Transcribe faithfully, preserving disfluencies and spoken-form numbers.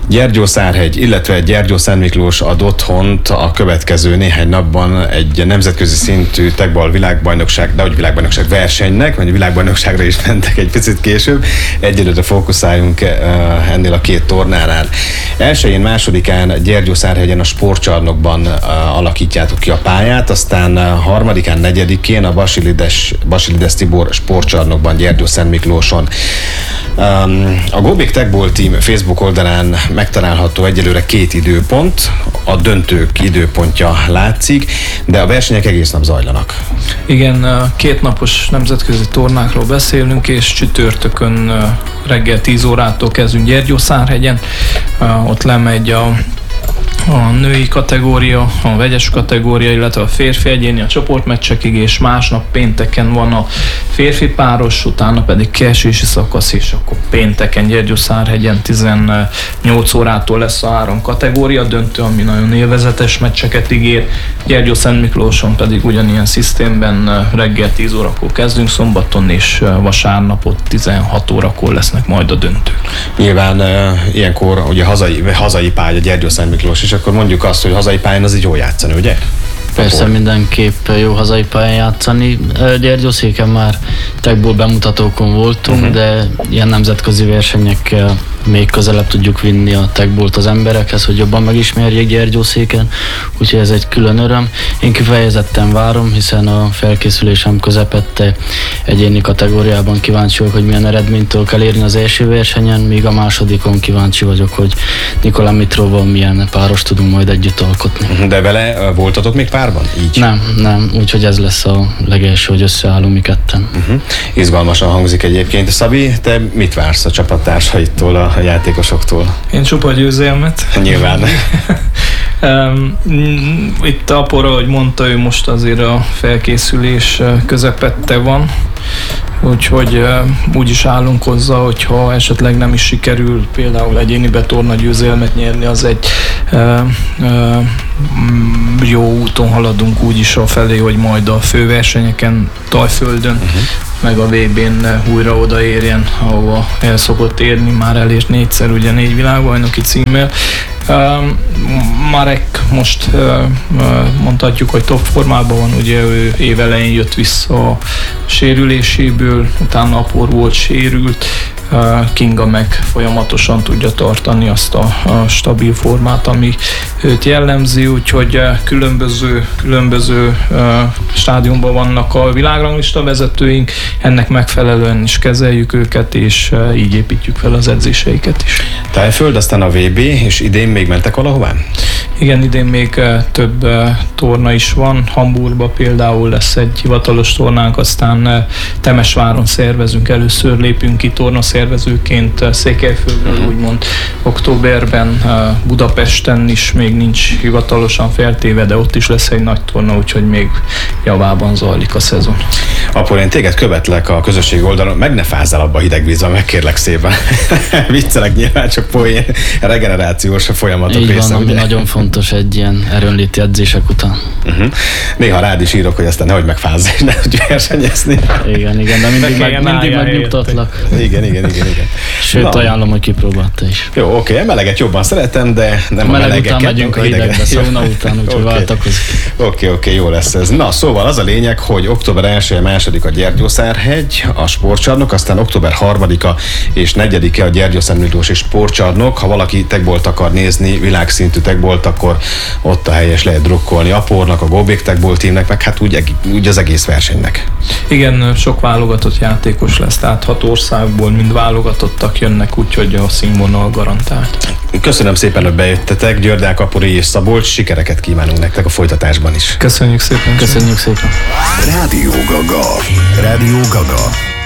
Gyergyószárhegy, illetve Gyergyó-Szentmiklós ad otthont a következő néhány napban egy nemzetközi szintű tegball világbajnokság, de hogy világbajnokság versenynek, vagy világbajnokságra is mentek egy picit később. Egyelőre fókuszáljunk ennél a két tornánál. Elsőjén, másodikán Gyergyószárhegyen a sportcsarnokban alakítjátok ki a pályát, aztán harmadikán, negyedikén a Basilides, Basilides Tibor sportcsarnokban Gyergyó-Szentmiklóson. A Góbék Tegball Team Facebook oldalán megtalálható egyelőre két időpont, a döntők időpontja látszik, de a versenyek egész nap zajlanak. Igen, két napos nemzetközi tornákról beszélünk, és csütörtökön reggel tíz órától kezdünk Gyergyószárhegyen. Ott lemegy a a női kategória, a vegyes kategória, illetve a férfi egyéni a csoportmeccsekig, és másnap pénteken van a férfi páros, utána pedig kiesési szakasz, és akkor pénteken Gyergyószárhegyen tizennyolc órától lesz a három kategória döntő, ami nagyon élvezetes meccseket ígér. Gyergyó-Szentmiklóson pedig ugyanilyen szisztémben reggel tíz órakor kezdünk, szombaton és vasárnapot tizenhat órakor lesznek majd a döntők. Nyilván uh, ilyenkor ugye hazai, hazai pálya Gyergyó-Szentmiklós, és akkor mondjuk azt, hogy hazai pályán az így jól játszani, ugye? Persze, akkor mindenképp jó hazai pályán játszani. Gyergyószéken már tegball bemutatókon voltunk, uh-huh. de ilyen nemzetközi versenyekkel még közelebb tudjuk vinni a tegballt az emberekhez, hogy jobban megismerjék Gyergyószéken, úgyhogy ez egy külön öröm. Én kifejezetten várom, hiszen a felkészülésem közepette egyéni kategóriában kíváncsi vagyok, hogy milyen eredményt tudok elérni az első versenyen, míg a másodikon kíváncsi vagyok, hogy Nikola Mitrovval milyen páros tudunk majd együtt alkotni. De vele voltatok még párban? Így? Nem, nem, úgyhogy ez lesz a legelső, hogy összeállunk mi ketten. Uh-huh. Izgalmasan hangzik egyébként. Szabi, te mit vársz a csapattársaitól, a a játékosoktól? Én csupa győzelmet. Nyilván. Itt Apora, hogy mondta, ő most azért a felkészülés közepette van, úgyhogy úgy is állunk hozzá, hogyha esetleg nem is sikerül például egyénibe torna győzelmet nyerni, az egy uh, uh, jó úton haladunk úgyis a felé, hogy majd a főversenyeken, Tajföldön, uh-huh. meg a vé bén újra odaérjen, ahova el szokott érni, már elért négyszer, ugye négy világbajnoki címmel. Uh, Marek most uh, uh, mondhatjuk, hogy top formában van, ugye ő évelején jött vissza a sérüléséből, utána Apor volt sérült, uh, Kinga meg folyamatosan tudja tartani azt a, a stabil formát, ami őt jellemzi, úgyhogy uh, különböző, különböző uh, stádiumban vannak a világranglista vezetőink, ennek megfelelően is kezeljük őket, és uh, így építjük fel az edzéseiket is. Tájföld, aztán a vé bé, és idén még mentek valahová? Igen, idén még uh, több uh, torna is van. Hamburgban például lesz egy hivatalos tornánk, aztán uh, Temesváron szervezünk, először lépünk ki tornaszervezőként uh, Székelyföldről, uh-huh. úgymond októberben, uh, Budapesten is még nincs hivatalosan feltéve, de ott is lesz egy nagy torna, úgyhogy még javában zajlik a szezon. Apor, én téged követlek a közösségi oldalon, meg ne fázzál abba a hideg vízben, megkérlek szépen. Viccelek, nyilván csak poén, regenerációs folyamatok része. Így része, van, ugye? Ami nagyon fontos egy ilyen erőnléti edzések után. Uh-huh. Néha rád is írok, hogy aztán nehogy megfázz, és ne tudj versenyezni. Igen, igen, de mindig, meg, mindig megnyugtatlak. Igen, igen, igen, igen. Sőt, na, ajánlom, hogy kipróbálta is. Jó, oké, okay, meleget jobban szeretem, de nem a, a meleg melegeket. Után megyünk a hidegbe, szauna után, úgyhogy okay. váltakozik. Oké, okay, oké, okay, jó lesz ez. Na, szóval az a lényeg, hogy október első, második a Gyergyószárhegy, a sportcsarnok, aztán október harmadika és negyedike a Gyergyó-Szentmiklósi sportcsarnok. Ha valaki tegballt akar nézni, világszintű tegballt, akkor ott a helyes, lehet drukkolni Apornak, a Góbék Tegball Teamnek, meg hát úgy, úgy az egész versenynek. Igen, sok válogatott játékos lesz, tehát hat országból mind válogatottak jönnek, úgyhogy a színvonal garantált. Köszönöm szépen, hogy bejöttetek, Györgyák, Apori és Szabolcs, sikereket kívánunk nektek a folytatásban is. Köszönjük szépen. Köszönjük szépen. Rádió Gaga. Rádió Gaga.